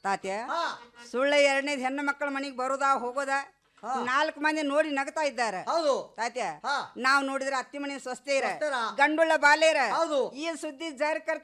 ತಾತ್ಯ ಹಾ ಸುಳ್ಳ ಎರಡನೇದ್ ಹೆಣ್ಣು ಮಕ್ಕಳ ಮನೆಗೆ ಬರೋದಾ ಹೋಗೋದಾ 4 ಮಂದಿ ನೋಡಿ ನಗ್ತಾ ಇದ್ದಾರೆ ಹೌದು ತಾತ್ಯ ಹಾ ನಾವ್ ನೋಡಿದ್ರೆ ಅತ್ತಿ ಮನೆ ಸ್ವಸ್ಥೆ ಇರ ಸ್ವಸ್ಥರ. ಗಂಡುಳ್ಳ ಬಾಲೇರ ಹೌದು ಈ ಸುದ್ದಿ ಜಾರಿ